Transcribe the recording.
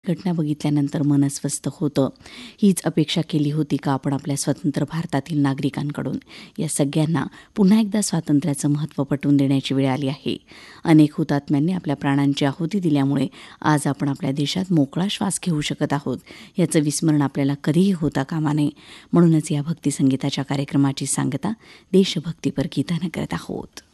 घटना बघितल्यानंतर मन अस्वस्थ होतं. हीच अपेक्षा केली होती का आपण आपल्या स्वतंत्र भारतातील नागरिकांकडून? या सगळ्यांना पुन्हा एकदा स्वातंत्र्याचं महत्त्व पटवून देण्याची वेळ आली आहे. अनेक हुतात्म्यांनी आपल्या प्राणांची आहुती दिल्यामुळे आज आपण आपल्या देशात मोकळा श्वास घेऊ शकत आहोत. याचं विस्मरण आपल्याला कधीही होता कामा नये. म्हणूनच या भक्तिसंगीताच्या कार्यक्रमाची सांगता देशभक्तीपर गीतानं करत आहोत.